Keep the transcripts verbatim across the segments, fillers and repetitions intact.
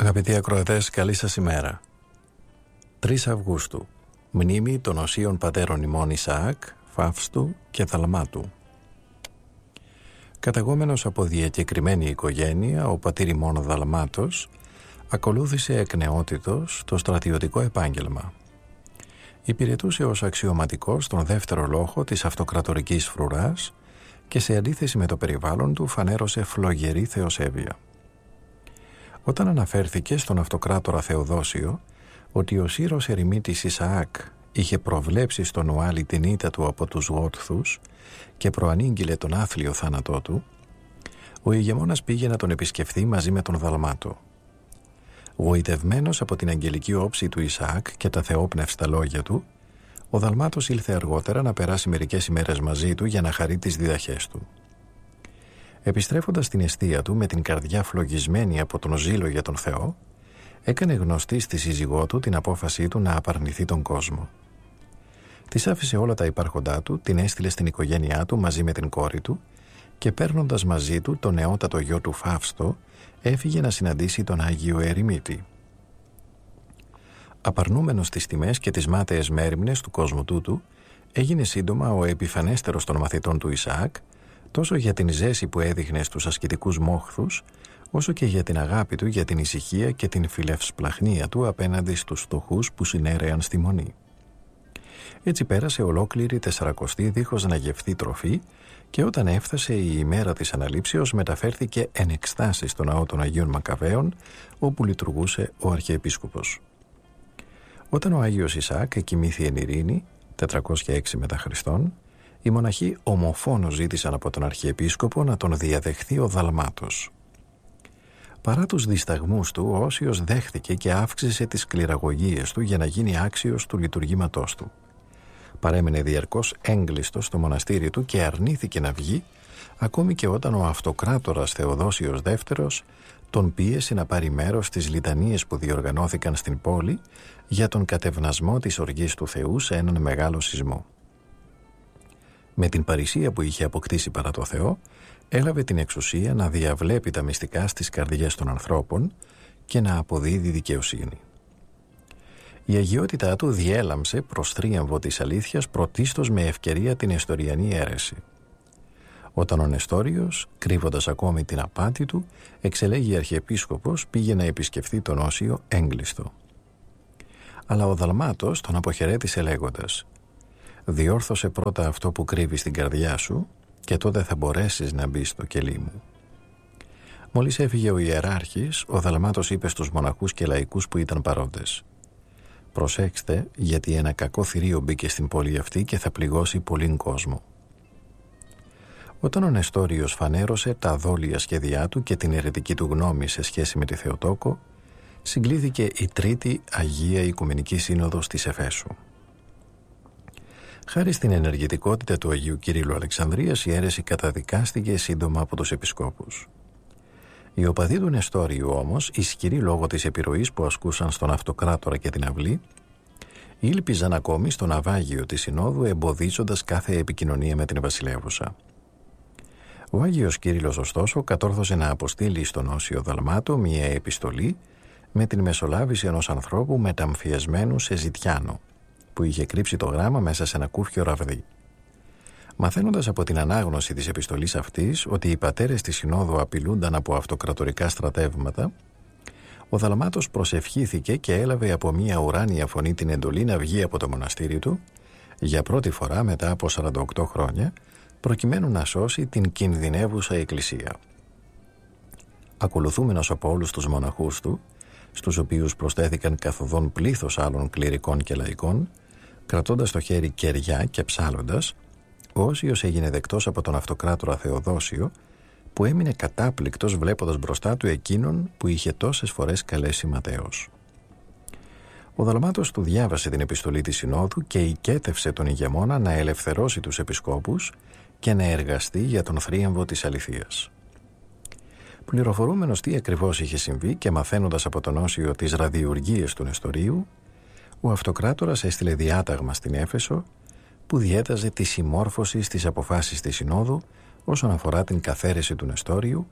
Αγαπητοί ακροατές, καλή σας ημέρα. τρεις Αυγούστου, μνήμη των οσίων πατέρων ημών Ισαάκ, Φαύστου και Δαλμάτου. Καταγόμενος από διακεκριμένη οικογένεια, ο πατήρ ημών Δαλμάτος ακολούθησε εκ νεότητος το στρατιωτικό επάγγελμα. Υπηρετούσε ως αξιωματικός στον δεύτερο λόχο της αυτοκρατορικής φρουράς και σε αντίθεση με το περιβάλλον του φανέρωσε φλογερή θεοσέβεια. Όταν αναφέρθηκε στον αυτοκράτορα Θεοδόσιο ότι ο Σύρος ερημίτης Ισαάκ είχε προβλέψει στον Ουάλη την ήττα του από τους Γότθους και προανήγγειλε τον άθλιο θάνατό του, ο ηγεμόνας πήγε να τον επισκεφθεί μαζί με τον Δαλμάτο. Γοητευμένος από την αγγελική όψη του Ισαάκ και τα θεόπνευστα λόγια του, ο Δαλμάτος ήλθε αργότερα να περάσει μερικές ημέρες μαζί του για να χαρεί τις διδαχές του. Επιστρέφοντας στην εστία του με την καρδιά φλογισμένη από τον ζήλο για τον Θεό, έκανε γνωστή στη σύζυγό του την απόφασή του να απαρνηθεί τον κόσμο. Της άφησε όλα τα υπάρχοντά του, την έστειλε στην οικογένειά του μαζί με την κόρη του και παίρνοντας μαζί του τον νεότατο γιο του Φαύστο, έφυγε να συναντήσει τον Άγιο Ερημίτη. Απαρνούμενος τις τιμές και τις μάταιες μέριμνες του κόσμου τούτου, έγινε σύντομα ο επιφανέστερος των μαθητών του Ισαάκ, τόσο για την ζέση που έδειχνε στους ασκητικούς μόχθους, όσο και για την αγάπη του για την ησυχία και την φιλευσπλαχνία του απέναντι στους φτωχούς που συνέρεαν στη μονή. Έτσι πέρασε ολόκληρη τεσσαρακοστή δίχως να γευθεί τροφή και όταν έφτασε η ημέρα της αναλήψεως μεταφέρθηκε εν εκστάσει στο ναό των Αγίων Μακαβαίων, όπου λειτουργούσε ο Αρχιεπίσκοπος. Όταν ο Άγιος Ισαάκ κοιμήθη εν ειρήνη, τετρακόσια έξι μετά Χριστόν, οι μοναχοί ομοφόνος ζήτησαν από τον Αρχιεπίσκοπο να τον διαδεχθεί ο Δαλμάτος. Παρά τους δισταγμούς του, ο Όσιος δέχθηκε και αύξησε τις κληραγωγίες του για να γίνει άξιος του λειτουργήματός του. Παρέμεινε διαρκώς έγκλειστος στο μοναστήρι του και αρνήθηκε να βγει, ακόμη και όταν ο αυτοκράτορας Θεοδόσιος δεύτερος τον πίεσε να πάρει μέρος στις λιτανίες που διοργανώθηκαν στην πόλη για τον κατευνασμό της οργής του Θεού σε έναν μεγάλο σεισμό. Με την παρησία που είχε αποκτήσει παρά το Θεό, έλαβε την εξουσία να διαβλέπει τα μυστικά στις καρδιές των ανθρώπων και να αποδίδει δικαιοσύνη. Η αγιότητά του διέλαμψε προς θρίαμβο της αλήθειας πρωτίστως με ευκαιρία την Νεστοριανή αίρεση. Όταν ο Νεστόριος, κρύβοντας ακόμη την απάτη του, εξελέγει αρχιεπίσκοπος, πήγε να επισκεφθεί τον Όσιο έγκλειστο. Αλλά ο Δαλμάτος τον αποχαιρέτησε λέγοντας: «Διόρθωσε πρώτα αυτό που κρύβει στην καρδιά σου και τότε θα μπορέσεις να μπεις στο κελί μου». Μόλις έφυγε ο ιεράρχης, ο Δαλμάτος είπε στους μοναχούς και λαϊκούς που ήταν παρόντες: «Προσέξτε, γιατί ένα κακό θηρίο μπήκε στην πόλη αυτή και θα πληγώσει πολλήν κόσμο». Όταν ο Νεστόριος φανέρωσε τα δόλια σχέδιά του και την αιρετική του γνώμη σε σχέση με τη Θεοτόκο, συγκλήθηκε η Τρίτη Αγία Οικουμενική Σύνοδος της Εφέσου. Χάρη στην ενεργητικότητα του Αγίου Κυρίλλου Αλεξανδρίας, η αίρεση καταδικάστηκε σύντομα από τους επισκόπους. Οι οπαδοί του Νεστόριου όμως, ισχυροί λόγω της επιρροής που ασκούσαν στον αυτοκράτορα και την αυλή, ήλπιζαν ακόμη στο ναυάγιο της Συνόδου, εμποδίζοντας κάθε επικοινωνία με την βασιλεύουσα. Ο Άγιος Κύριλλος ωστόσο κατόρθωσε να αποστείλει στον Όσιο Δαλμάτο μια επιστολή με την μεσολάβηση ενός ανθρώπου μεταμφιεσμένου σε ζητιάνο, που είχε κρύψει το γράμμα μέσα σε ένα κούφιο ραβδί. Μαθαίνοντας από την ανάγνωση της επιστολής αυτής ότι οι πατέρες της Συνόδου απειλούνταν από αυτοκρατορικά στρατεύματα, ο Δαλμάτος προσευχήθηκε και έλαβε από μια ουράνια φωνή την εντολή να βγει από το μοναστήρι του για πρώτη φορά μετά από σαράντα οκτώ χρόνια, προκειμένου να σώσει την κινδυνεύουσα εκκλησία. Ακολουθούμενος από όλους τους μοναχούς του, στους οποίους προσθέθηκαν καθοδόν πλήθος άλλων κληρικών και λαϊκών, κρατώντας στο χέρι κεριά και ψάλλοντας, ο Όσιος έγινε δεκτός από τον αυτοκράτορα Θεοδόσιο, που έμεινε κατάπληκτος βλέποντας μπροστά του εκείνον που είχε τόσες φορές καλέσει ματέος. Ο Δαλμάτος του διάβασε την επιστολή της Συνόδου και οικέτευσε τον ηγεμόνα να ελευθερώσει τους επισκόπους και να εργαστεί για τον θρίαμβο της αληθείας. Πληροφορούμενος τι ακριβώς είχε συμβεί και μαθαίνοντας από τον Όσιο τις ραδιουργίες του Νεστορίου, ο αυτοκράτορας έστειλε διάταγμα στην Έφεσο που διέταζε τη συμμόρφωση στις αποφάσεις της Συνόδου όσον αφορά την καθαίρεση του Νεστόριου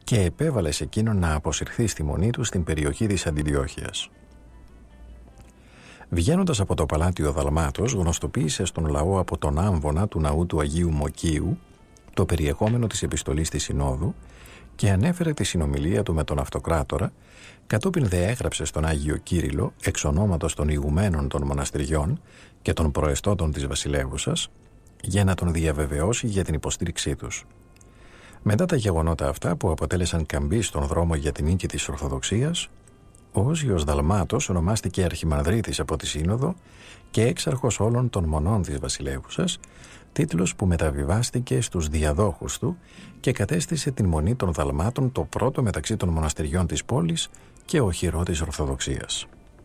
και επέβαλε σε εκείνον να αποσυρθεί στη μονή του στην περιοχή της Αντιδιόχειας. Βγαίνοντας από το παλάτιο Δαλμάτος, γνωστοποίησε στον λαό από τον άμβονα του ναού του Αγίου Μοκίου το περιεχόμενο της επιστολής της Συνόδου και ανέφερε τη συνομιλία του με τον Αυτοκράτορα, κατόπιν δε έγραψε στον Άγιο Κύριλλο εξ ονόματος των ηγουμένων των μοναστηριών και των προεστώτων της βασιλεύουσας για να τον διαβεβαιώσει για την υποστήριξή τους. Μετά τα γεγονότα αυτά που αποτέλεσαν καμπή στον δρόμο για την νίκη της Ορθοδοξίας, ο Όζιος Δαλμάτος ονομάστηκε Αρχιμανδρίτης από τη Σύνοδο και έξαρχος όλων των μονών της βασιλεύουσας, τίτλος που μεταβιβάστηκε στους διαδόχους του και κατέστησε την μονή των Δαλμάτων το πρώτο μεταξύ των μοναστεριών της πόλης και οχυρό της Ορθοδοξίας.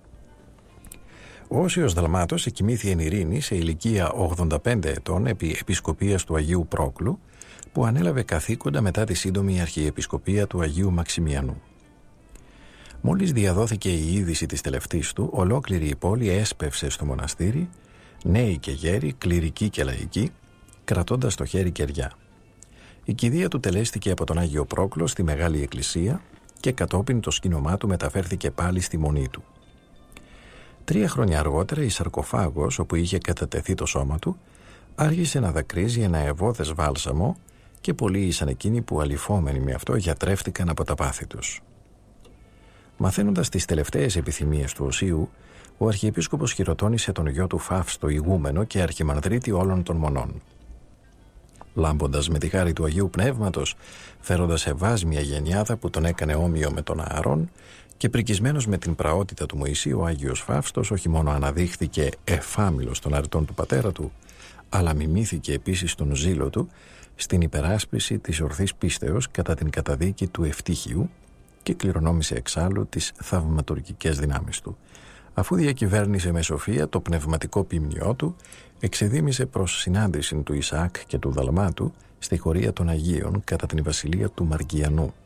Ο Όσιος Δαλμάτος εκοιμήθη εν ειρήνη σε ηλικία ογδόντα πέντε ετών επί επισκοπίας του Αγίου Πρόκλου, που ανέλαβε καθήκοντα μετά τη σύντομη αρχιεπισκοπία του Αγίου Μαξιμιανού. Μόλις διαδόθηκε η είδηση της τελευταίας του, ολόκληρη η πόλη έσπευσε στο μοναστήρι, νέοι και γέροι, κληρικοί και λαϊκοί, κρατώντας στο χέρι κεριά. Η κηδεία του τελέστηκε από τον Άγιο Πρόκλο στη Μεγάλη Εκκλησία και κατόπιν το σκήνομά του μεταφέρθηκε πάλι στη μονή του. Τρία χρόνια αργότερα η σαρκοφάγος όπου είχε κατατεθεί το σώμα του άρχισε να δακρύζει ένα ευώδες βάλσαμο και πολλοί ήσαν εκείνοι που αλυφόμενοι με αυτό γιατρεύτηκαν από τα πάθη τους. Μαθαίνοντας τις τελευταίες επιθυμίες του Οσίου, ο Αρχιεπίσκοπος χειροτώνησε τον γιο του Φαύστο ηγούμενο και αρχιμανδρίτη όλων των μονών. Λάμποντας με τη χάρη του Αγίου Πνεύματος, φέροντας ευάσμια γενιάδα που τον έκανε όμοιο με τον Ααρών και πρικισμένος με την πραότητα του Μωυσή, ο Άγιος Φαύστος όχι μόνο αναδείχθηκε εφάμιλος των αρετών του πατέρα του, αλλά μιμήθηκε επίσης τον ζήλο του στην υπεράσπιση της ορθής πίστεως κατά την καταδίκη του Ευτύχιου και κληρονόμησε εξάλλου τις θαυματουργικές δυνάμεις του. Αφού διακυβέρνησε με σοφία το πνευματικό ποιμνιό του, εξεδίμησε προς συνάντηση του Ισαάκ και του Δαλμάτου στη χωρία των Αγίων κατά την βασιλεία του Μαρκιανού.